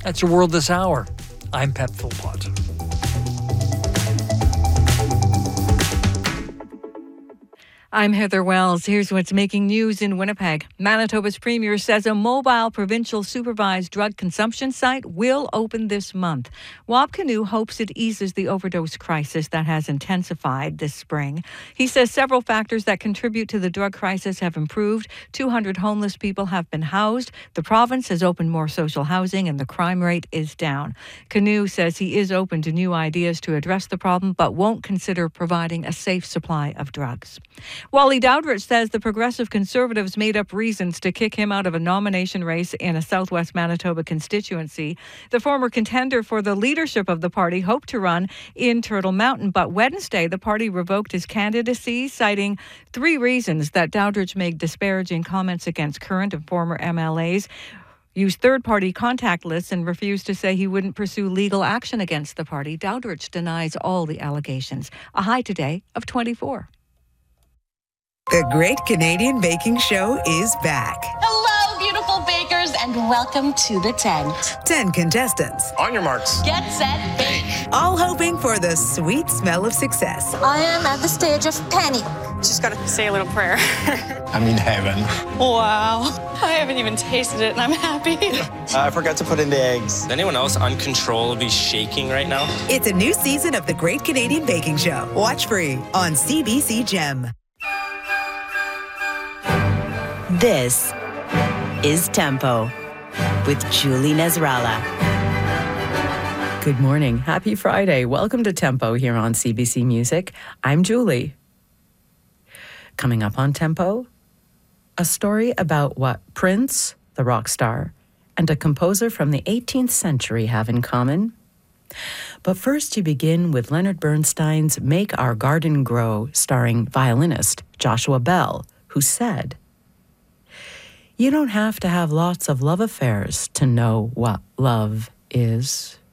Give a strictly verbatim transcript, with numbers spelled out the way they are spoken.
That's your world this hour. I'm Pep Philpott. I'm Heather Wells. Here's what's making news in Winnipeg. Manitoba's premier says a mobile provincial supervised drug consumption site will open this month. Wab Kinew hopes it eases the overdose crisis that has intensified this spring. He says several factors that contribute to the drug crisis have improved. two hundred homeless people have been housed. The province has opened more social housing and the crime rate is down. Kinew says he is open to new ideas to address the problem but won't consider providing a safe supply of drugs. Wally Dowdrich says the Progressive Conservatives made up reasons to kick him out of a nomination race in a southwest Manitoba constituency. The former contender for the leadership of the party hoped to run in Turtle Mountain, but Wednesday the party revoked his candidacy, citing three reasons that Dowdrich made disparaging comments against current and former M L As, used third-party contact lists, and refused to say he wouldn't pursue legal action against the party. Dowdrich denies all the allegations. A high today of twenty-four. The Great Canadian Baking Show is back. Hello, beautiful bakers, and welcome to the tent. Ten contestants. On your marks. Get set, bake. All hoping for the sweet smell of success. I am at the stage of panic. Just gotta say a little prayer. I'm in heaven. Wow. I haven't even tasted it, and I'm happy. Uh, I forgot to put in the eggs. Is anyone else uncontrollably shaking right now? It's a new season of The Great Canadian Baking Show. Watch free on C B C Gem. This is Tempo with Julie Nasrallah. Good morning. Happy Friday. Welcome to Tempo here on C B C Music. I'm Julie. Coming up on Tempo, a story about what Prince, the rock star, and a composer from the eighteenth century have in common. But first you begin with Leonard Bernstein's Make Our Garden Grow, starring violinist Joshua Bell, who said, "You don't have to have lots of love affairs to know what love is."